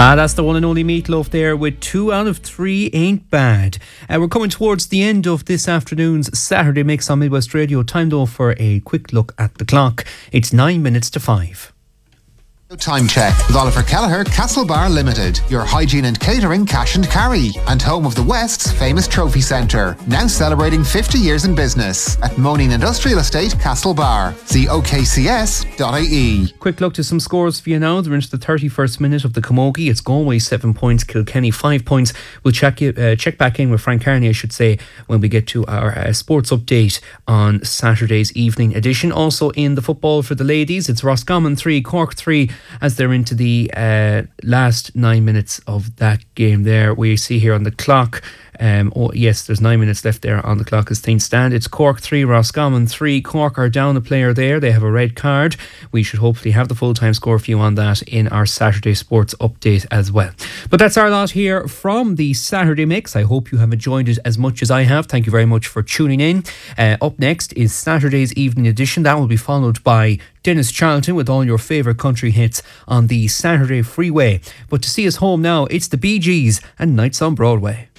That's the one and only Meatloaf there with 2 out of 3 ain't bad. We're coming towards the end of this afternoon's Saturday Mix on Midwest Radio. Time though for a quick look at the clock. It's 9 minutes to 5. Time check with Oliver Kelleher, Castlebar Limited, your hygiene and catering cash and carry, and home of the West's famous trophy centre, now celebrating 50 years in business at Moaning Industrial Estate, Castlebar. See okcs.ie. Quick look to some scores for you now. They're into the 31st minute of the Camogie. It's Galway 7 points, Kilkenny 5 points. We'll check back in with Frank Carney, I should say, when we get to our sports update on Saturday's evening edition. Also in the football for the ladies, it's Roscommon 3, Cork 3, as they're into the last 9 minutes of that game there. We see here on the clock, there's 9 minutes left there on the clock as things stand. It's Cork 3, Roscommon 3. Cork are down a player there. They have a red card. We should hopefully have the full-time score for you on that in our Saturday sports update as well. But that's our lot here from the Saturday Mix. I hope you have enjoyed it as much as I have. Thank you very much for tuning in. Up next is Saturday's evening edition. That will be followed by Dennis Charlton with all your favourite country hits on the Saturday Freeway. But to see us home now, it's the Bee Gees and Nights on Broadway.